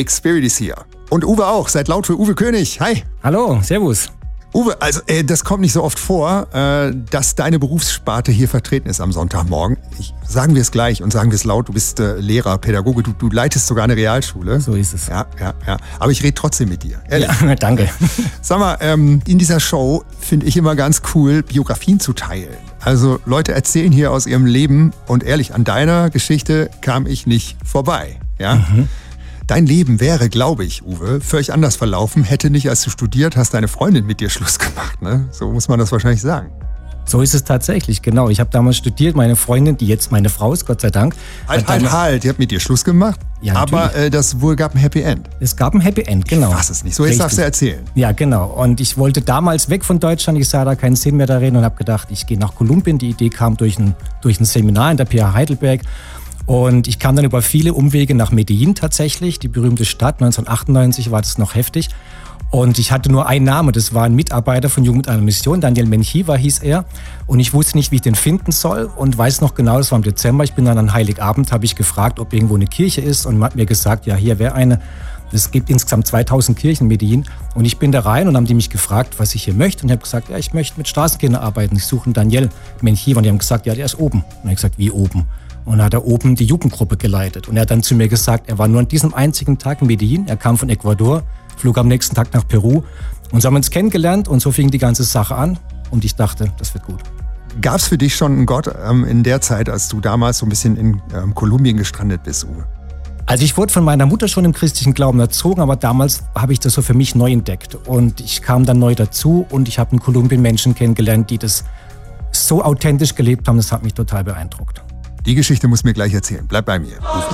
Big Spirit ist hier. Und Uwe auch, seid laut für Uwe König. Hi. Hallo, servus. Uwe, also das kommt nicht so oft vor, dass deine Berufssparte hier vertreten ist am Sonntagmorgen. Sagen wir es gleich und sagen wir es laut, du bist Lehrer, Pädagoge, du leitest sogar eine Realschule. So ist es. Ja. Aber ich rede trotzdem mit dir. Ehrlich. Ja, danke. Sag mal, in dieser Show finde ich immer ganz cool, Biografien zu teilen. Also Leute erzählen hier aus ihrem Leben und ehrlich, an deiner Geschichte kam ich nicht vorbei. Ja? Mhm. Dein Leben wäre, glaube ich, Uwe, völlig anders verlaufen, hätte nicht, als du studiert hast, deine Freundin mit dir Schluss gemacht. Ne? So muss man das wahrscheinlich sagen. So ist es tatsächlich, genau. Ich habe damals studiert, meine Freundin, die jetzt meine Frau ist, Gott sei Dank. Halt, die hat mit dir Schluss gemacht? Ja, aber das wohl gab ein Happy End. Es gab ein Happy End, genau. Ich fass es nicht. So, jetzt darfst du erzählen. Ja, genau. Und ich wollte damals weg von Deutschland. Ich sah da keinen Sinn mehr darin und habe gedacht, ich gehe nach Kolumbien. Die Idee kam durch ein Seminar in der PH Heidelberg. Und ich kam dann über viele Umwege nach Medellin tatsächlich, die berühmte Stadt. 1998 war das noch heftig. Und ich hatte nur einen Namen, das war ein Mitarbeiter von Jugend mit einer Mission, Daniel Menchiva hieß er. Und ich wusste nicht, wie ich den finden soll und weiß noch genau, das war im Dezember. Ich bin dann an Heiligabend, habe ich gefragt, ob irgendwo eine Kirche ist. Und man hat mir gesagt, ja, hier wäre eine. Es gibt insgesamt 2000 Kirchen in Medellin. Und ich bin da rein und haben die mich gefragt, was ich hier möchte. Und ich habe gesagt, ja, ich möchte mit Straßenkindern arbeiten. Ich suche einen Daniel Menchiva. Und die haben gesagt, ja, der ist oben. Und ich habe gesagt, wie oben? Und dann hat er oben die Jugendgruppe geleitet. Und er hat dann zu mir gesagt, er war nur an diesem einzigen Tag in Medellin. Er kam von Ecuador, flog am nächsten Tag nach Peru. Und so haben wir uns kennengelernt und so fing die ganze Sache an. Und ich dachte, das wird gut. Gab es für dich schon einen Gott in der Zeit, als du damals so ein bisschen in Kolumbien gestrandet bist, Uwe? Also ich wurde von meiner Mutter schon im christlichen Glauben erzogen, aber damals habe ich das so für mich neu entdeckt. Und ich kam dann neu dazu und ich habe in Kolumbien Menschen kennengelernt, die das so authentisch gelebt haben, das hat mich total beeindruckt. Die Geschichte muss mir gleich erzählen. Bleib bei mir.